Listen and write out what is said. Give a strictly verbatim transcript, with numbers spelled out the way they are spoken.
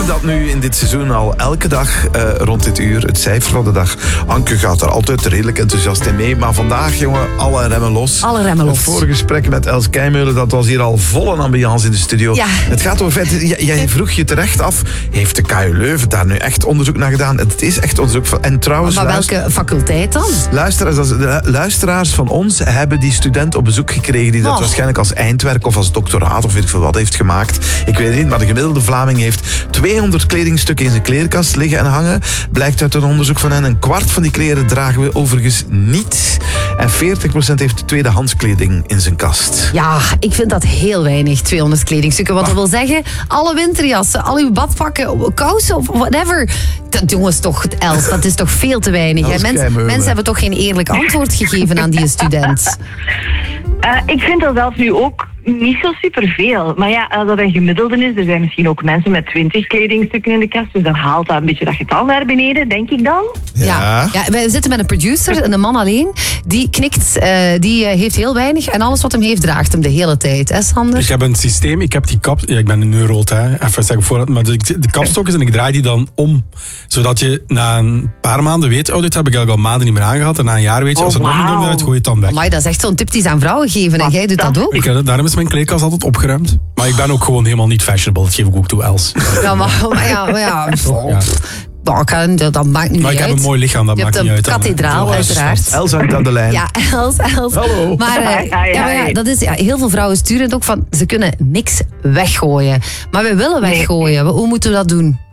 doen dat nu in dit seizoen al elke dag uh, rond dit uur. Het cijfer van de dag. Anke gaat er altijd redelijk enthousiast in mee. Maar vandaag, jongen, alle remmen los. Alle remmen los. Het vorige gesprek met Els Keimeulen, dat was hier al vol een ambiance in de studio. Ja. Het gaat over feit. Jij vroeg je terecht af, heeft de K U Leuven daar nu echt onderzoek naar gedaan? Het is echt onderzoek van... En trouwens, maar welke luister, faculteit dan? Luisteraars, de luisteraars van ons hebben die student op bezoek gekregen die dat oh. waarschijnlijk als eindwerk of als doctoraat of weet ik veel wat heeft gemaakt. Ik weet het niet, maar de gemiddelde Vlaming heeft tweehonderd kledingstukken in zijn kleerkast liggen en hangen. Blijkt uit een onderzoek van hen. Een kwart van die kleren dragen we overigens niet. En veertig procent heeft tweedehands kleding in zijn kast. Ja, ik vind dat heel weinig, tweehonderd kledingstukken. Wat dat wil zeggen, alle winterjassen, al uw badpakken, kousen of whatever. Dat, jongens, toch, Els, dat is toch veel te weinig. Hè? Mens, mensen hebben toch geen eerlijk antwoord gegeven aan die student? Uh, ik vind dat zelf nu ook niet zo superveel. Maar ja, als dat een gemiddelde is, er zijn misschien ook mensen met twintig kledingstukken in de kast. Dus dan haalt dat een beetje dat getal naar beneden, denk ik dan. Ja, ja, ja wij zitten met een producer, een man alleen. Die knikt, uh, die heeft heel weinig. En alles wat hem heeft, draagt hem de hele tijd. Hè, Sander? Ik heb een systeem, ik heb die kap... Ja, ik ben een neuroot, hè. Even zeggen vooruit. Maar de, de kapstokjes en ik draai die dan om. Zodat je na een paar maanden weet, oh, dit heb ik al maanden niet meer aangehad. En na een jaar weet je, als er oh, nog wow. niet uit, gooi je het dan weg. Amai, dat is echt zo'n tip die ze aan vrouwen geven. En jij doet dat ook? Ik, daarom is mijn kleedkast altijd opgeruimd. Maar ik ben ook gewoon helemaal niet fashionable. Dat geef ik ook toe, Els. Ja, maar, maar ja, maar ja. ja. Nou, kan, dat maakt niet maar uit. ik heb een mooi lichaam, dat je maakt niet uit. Je hebt een kathedraal, uiteraard. Els hangt aan de lijn. Ja, Els, Els. Hallo. Maar, uh, ja, ja, ja, dat is, ja, heel veel vrouwen sturen het ook van, ze kunnen niks weggooien. Maar we willen weggooien. Hoe moeten we dat doen?